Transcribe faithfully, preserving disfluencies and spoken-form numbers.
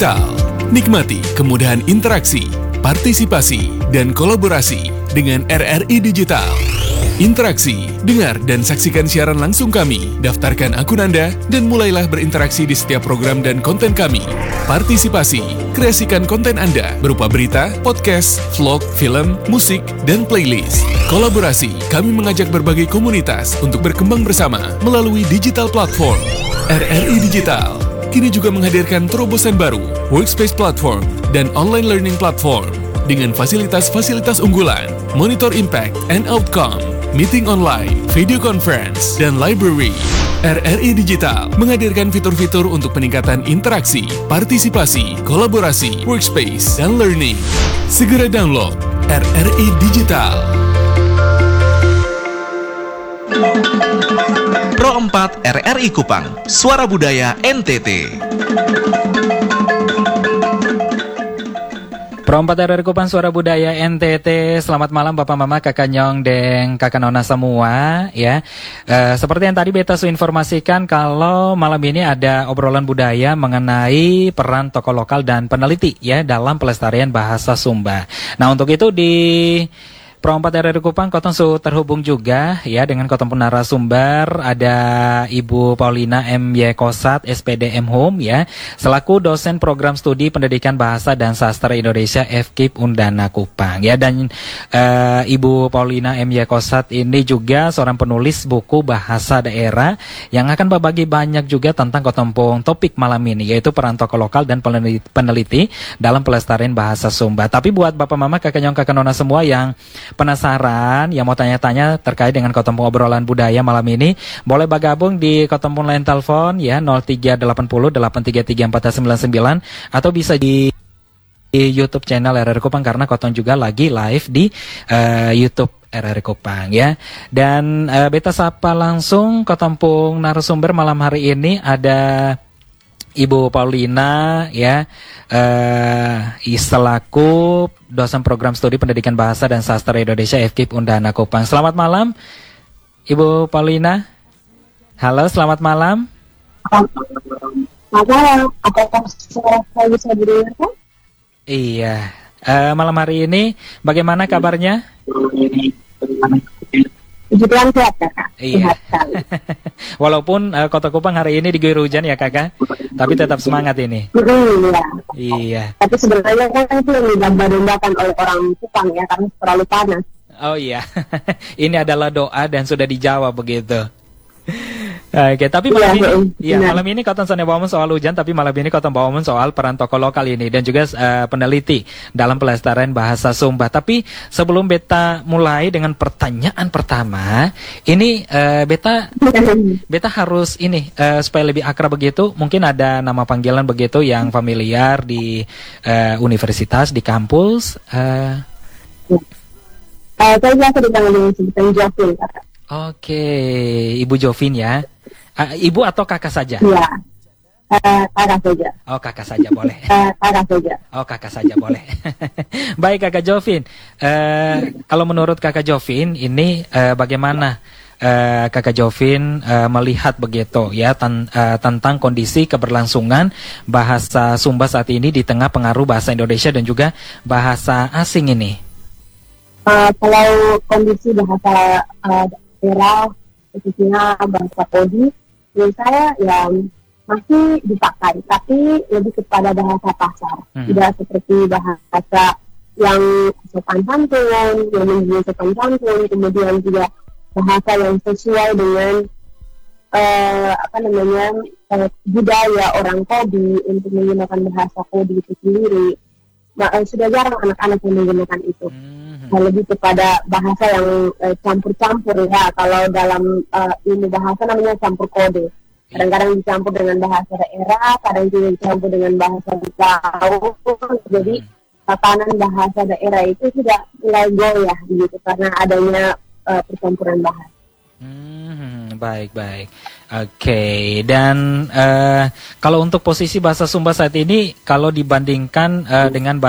Digital. Nikmati kemudahan interaksi, partisipasi, dan kolaborasi dengan R R I Digital. Interaksi, dengar dan saksikan siaran langsung kami, daftarkan akun Anda, dan mulailah berinteraksi di setiap program dan konten kami. Partisipasi, kreasikan konten Anda berupa berita, podcast, vlog, film, musik, dan playlist. Kolaborasi, kami mengajak berbagai komunitas untuk berkembang bersama melalui digital platform. R R I Digital kini juga menghadirkan terobosan baru, workspace platform, dan online learning platform dengan fasilitas-fasilitas unggulan, monitor impact and outcome, meeting online, video conference, dan library. R R I Digital menghadirkan fitur-fitur untuk peningkatan interaksi, partisipasi, kolaborasi, workspace, dan learning. Segera download R R I Digital. Pro empat R R I Kupang, Suara Budaya N T T. Pro empat R R I Kupang, Suara Budaya N T T. Selamat malam Bapak Mama, Kakak Nyong, dan Kakak Nona semua ya. E, seperti yang tadi Beta su informasikan, kalau malam ini ada obrolan budaya mengenai peran tokoh lokal dan peneliti ya dalam pelestarian bahasa Sumba. Nah, untuk itu di Pro empat R R I Kupang Kotong su terhubung juga ya dengan Kotong pun narasumber, ada Ibu Paulina M Y Kosat S P D M Hum ya, selaku dosen program studi pendidikan bahasa dan sastra Indonesia F K I P Undana Kupang ya, dan uh, Ibu Paulina M Y Kosat ini juga seorang penulis buku bahasa daerah yang akan berbagi banyak juga tentang Kotong pun topik malam ini, yaitu peran tokoh lokal dan peneliti, peneliti dalam pelestarian bahasa Sumba. Tapi buat Bapak Mama, Kakak Nyong, Kakak Nona semua yang penasaran, yang mau tanya-tanya terkait dengan Kotong obrolan budaya malam ini, boleh bergabung di Kotong line telepon ya nol tiga delapan nol delapan tiga tiga empat sembilan sembilan, atau bisa di, di YouTube channel R R I Kupang, karena Kotong juga lagi live di uh, YouTube R R I Kupang ya. Dan uh, Beta sapa langsung Kotong narasumber malam hari ini, ada Ibu Paulina ya, uh, selaku dosen program studi pendidikan bahasa dan sastra Indonesia F K I P Undana Kupang. Selamat malam Ibu Paulina. Halo, selamat malam. Selamat malam. Apakah saya bisa didengarkan? Iya. Uh, malam hari ini bagaimana kabarnya? Puji Tuhan sehat, Kakak. Iya. Walaupun uh, Kota Kupang hari ini diguyur hujan ya Kakak, tapi tetap semangat ini. Iya. Iya. Tapi sebenarnya kan itu yang didomba-dombakan oleh orang Kupang ya, karena terlalu panas. Oh iya. Ini adalah doa dan sudah dijawab begitu. Oke, tapi malam ya, ini, ya malam ini Kotong sana bawa soal hujan, tapi malam ini Kotong bawa soal peran tokoh lokal ini dan juga uh, peneliti dalam pelestarian bahasa Sumba. Tapi sebelum Beta mulai dengan pertanyaan pertama, ini uh, Beta Beta harus ini uh, supaya lebih akrab begitu, mungkin ada nama panggilan begitu yang familiar di uh, universitas, di kampus. Uh... Uh, saya biasa dipanggil sebutan Jovin, Kakak. Oke, Ibu Jovin ya. Uh, ibu atau kakak saja? Iya, uh, kakak saja. Oh, kakak saja boleh. Uh, kakak saja. Oh, kakak saja boleh. Baik, Kakak Jovin. Uh, kalau menurut Kakak Jovin, ini uh, bagaimana uh, Kakak Jovin uh, melihat begitu ya ten, uh, tentang kondisi keberlangsungan bahasa Sumba saat ini di tengah pengaruh bahasa Indonesia dan juga bahasa asing ini? Uh, kalau kondisi bahasa uh, daerah, khususnya bahasa Kodi, menurut saya ya masih dipakai, tapi lebih kepada bahasa pasar, hmm. tidak seperti bahasa yang sopan santun, yang menjadi sopan santun, kemudian juga bahasa yang sesuai dengan uh, apa namanya uh, budaya orang Kodi untuk menggunakan bahasa Kodi itu sendiri. Nah, uh, sudah jarang anak-anak yang menggunakan itu. Hmm. Lebih kepada bahasa yang uh, campur-campur ya. Kalau dalam uh, ilmu bahasa namanya campur kode. Kadang-kadang dicampur dengan bahasa daerah, kadang juga dicampur dengan bahasa Betawi. Jadi tatanan bahasa daerah itu sudah mulai goyah gitu karena adanya uh, percampuran bahasa. Hmm, baik baik. Oke, okay. Dan uh, kalau untuk posisi bahasa Sumba saat ini, kalau dibandingkan uh, dengan bahasa